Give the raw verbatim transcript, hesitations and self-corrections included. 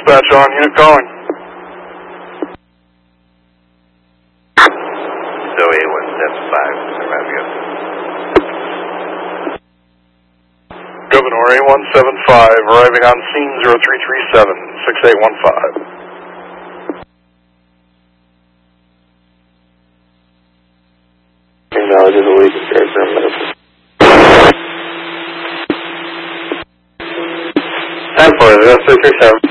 dispatch on, unit calling. Zoe one seven five, Romeo. Governor A one seven five, arriving on scene zero three three seven, six eight one five. Knowledge of the leak is very primitive. Time for zero three three seven.